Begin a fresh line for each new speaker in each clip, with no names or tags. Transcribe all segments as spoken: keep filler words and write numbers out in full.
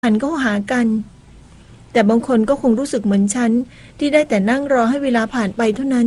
หันเข้าหากันแต่บางคนก็คงรู้สึกเหมือนฉันที่ได้แต่นั่งรอให้เวลาผ่านไปเท่านั้น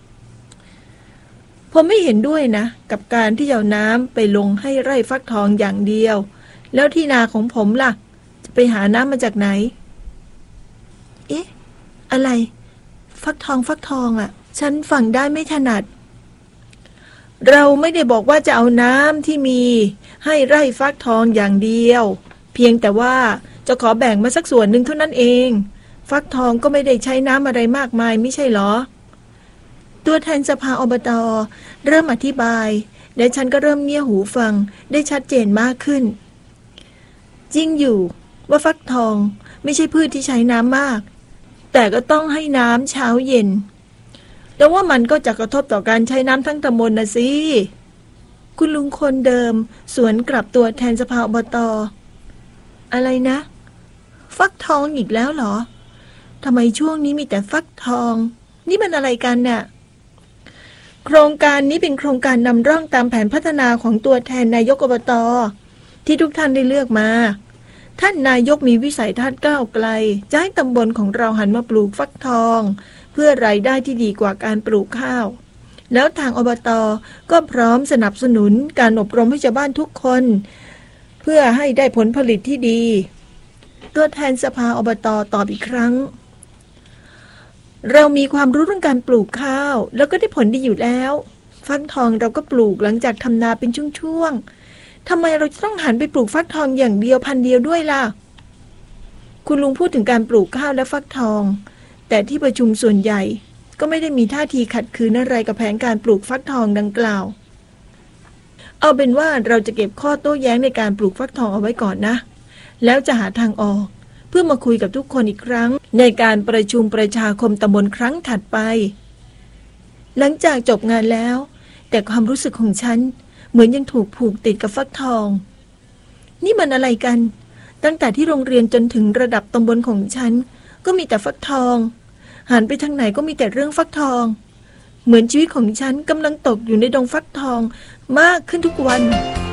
ผมไม่เห็นด้วยนะกับการที่เอาน้ำไปลงให้ไร่ฟักทองอย่างเดียวแล้วที่นาของผมล่ะจะไปหาน้ำมาจากไหนเอ๊ะอะไรฟักทองฟักทองอ่ะฉันฟังได้ไม่ถนัดเราไม่ได้บอกว่าจะเอาน้ำที่มีให้ไร่ฟักทองอย่างเดียวเพียงแต่ว่าจะขอแบ่งมาสักส่วนหนึ่งเท่านั้นเองฟักทองก็ไม่ได้ใช้น้ำอะไรมากมายไม่ใช่หรอตัวแทนสภาอบต.เริ่มอธิบายและฉันก็เริ่มเงี่ยหูฟังได้ชัดเจนมากขึ้นจริงอยู่ว่าฟักทองไม่ใช่พืชที่ใช้น้ำมากแต่ก็ต้องให้น้ำเช้าเย็นแต่ว่ามันก็จะกระทบต่อการใช้น้ำทั้งตำบลนะสิคุณลุงคนเดิมสวนกลับตัวแทนสภาอบต.อะไรนะฟักทองอีกแล้วเหรอทำไมช่วงนี้มีแต่ฟักทองนี่มันอะไรกันเนี่ยโครงการนี้เป็นโครงการนำร่องตามแผนพัฒนาของตัวแทนนายกอบต.ที่ทุกท่านได้เลือกมาท่านนายกมีวิสัยทัศน์ก้าวไกลจะให้ตำบลของเราหันมาปลูกฟักทองเพื่อรายได้ที่ดีกว่าการปลูกข้าวแล้วทางอบต.ก็พร้อมสนับสนุนการอบรมให้ชาวบ้านทุกคนเพื่อให้ได้ผลผลิตที่ดีตัวแทนสภาอบต.ตอบอีกครั้งเรามีความรู้เรื่องการปลูกข้าวแล้วก็ได้ผลดีอยู่แล้วฟักทองเราก็ปลูกหลังจากทำนาเป็นช่วงๆทำไมเราจะต้องหันไปปลูกฟักทองอย่างเดียวพันเดียวด้วยล่ะคุณลุงพูดถึงการปลูกข้าวและฟักทองแต่ที่ประชุมส่วนใหญ่ก็ไม่ได้มีท่าทีขัดขืนอะไรกับแผนการปลูกฟักทองดังกล่าวเอาเป็นว่าเราจะเก็บข้อโต้แย้งในการปลูกฟักทองเอาไว้ก่อนนะแล้วจะหาทางออกเพื่อมาคุยกับทุกคนอีกครั้งในการประชุมประชาคมตำบลครั้งถัดไปหลังจากจบงานแล้วแต่ความรู้สึกของฉันเหมือนยังถูกผูกติดกับฟักทองนี่มันอะไรกันตั้งแต่ที่โรงเรียนจนถึงระดับตำบลของฉันก็มีแต่ฟักทองหันไปทางไหนก็มีแต่เรื่องฟักทองเหมือนชีวิตของฉันกำลังตกอยู่ในดงฟักทองมากขึ้นทุกวัน